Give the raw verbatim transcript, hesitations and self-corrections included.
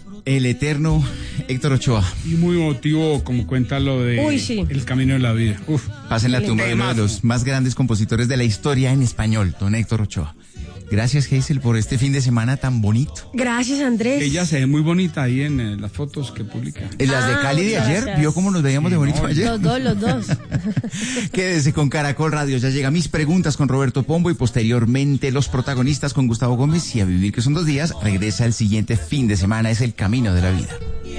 el eterno Héctor Ochoa. Y muy emotivo, como cuenta lo de Uy, sí. El camino de la vida. Uf. Pasa en la tumba de uno de los más grandes compositores de la historia en español, don Héctor Ochoa. Gracias, Hazel, por este fin de semana tan bonito. Gracias, Andrés. Ella se ve muy bonita ahí en eh, las fotos que publica. En las de Ah, Cali de ayer, gracias. ¿vio cómo nos veíamos Sí, de bonito no, ayer? Los dos, los dos. Quédese con Caracol Radio, ya llega Mis Preguntas con Roberto Pombo y posteriormente Los Protagonistas con Gustavo Gómez, y a vivir que son dos días, regresa el siguiente fin de semana, es El Camino de la Vida.